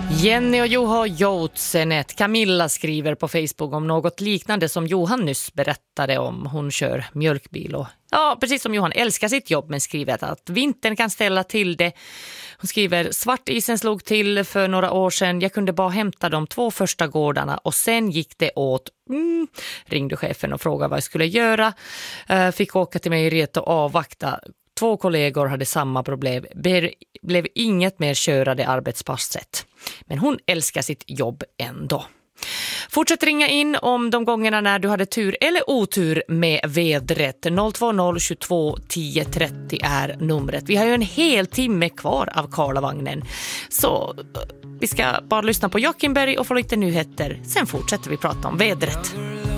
Jenny och Juho Joutsenet. Camilla skriver på Facebook om något liknande som Johan nyss berättade om. Hon kör mjölkbil och precis som Johan älskar sitt jobb, men skriver att vintern kan ställa till det. Hon skriver, svartisen slog till för några år sedan. Jag kunde bara hämta de 2 första gårdarna och sen gick det åt. Ringde chefen och frågade vad jag skulle göra. Fick åka till mejeriet och avvakta. 2 kollegor hade samma problem. Blev inget mer körade arbetspasset. Men hon älskar sitt jobb ändå. Fortsätt ringa in om de gångerna när du hade tur eller otur med vädret. 020 22 10 30 är numret. Vi har ju en hel timme kvar av Karlavagnen. Så vi ska bara lyssna på Joakim Berg och få lite nyheter. Sen fortsätter vi prata om vädret.